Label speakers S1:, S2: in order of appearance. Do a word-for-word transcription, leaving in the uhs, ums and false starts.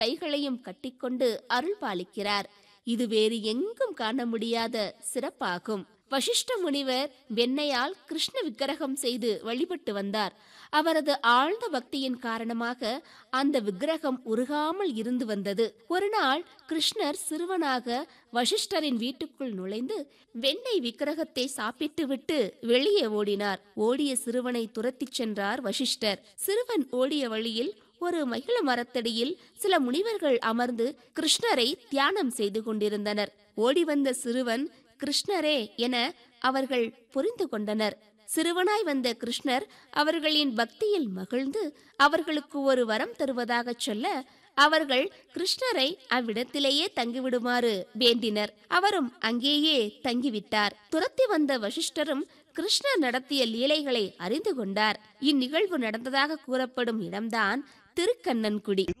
S1: கைகளையும் கட்டிக்கொண்டு அருள் பாலிக்கிறார். இது வேறு எங்கும் காண முடியாத சிறப்பாகும். வசிஷ்ட முனிவர் வெண்ணையால் கிருஷ்ண விக்கிரகம் செய்து வழிபட்டு வந்தார். அவரது ஆழ்ந்த பக்தியின் காரணமாக அந்த விக்கிரகம் உருகாமல் இருந்து வந்தது. ஒரு நாள் கிருஷ்ணர் சிறுவனாக வசிஷ்டரின் வீட்டுக்குள் நுழைந்து வெண்ணெய் விக்கிரகத்தை சாப்பிட்டு விட்டு வெளியே ஓடினார். ஓடிய சிறுவனை துரத்திச் சென்றார் வசிஷ்டர். சிறுவன் ஓடிய வழியில் ஒரு மகிழ மரத்தடியில் சில முனிவர்கள் அமர்ந்து கிருஷ்ணரை தியானம் செய்து கொண்டிருந்தனர். ஓடி வந்த சிறுவன் கிருஷ்ணரே என அவர்கள் புரிந்து கொண்டனர். சிறுவனாய் வந்த கிருஷ்ணர் அவர்களின் பக்தியில் மகிழ்ந்து அவர்களுக்கு ஒரு வரம் தருவதாக சொல்ல, அவர்கள் கிருஷ்ணரை அவ்விடத்திலேயே தங்கிவிடுமாறு வேண்டினர். அவரும் அங்கேயே தங்கிவிட்டார். துரத்தி வந்த வசிஷ்டரும் கிருஷ்ணர் நடத்திய லீலைகளை அறிந்து கொண்டார். இந்நிகழ்வு நடந்ததாக கூறப்படும் இடம்தான் திருக்கண்ணன்குடி.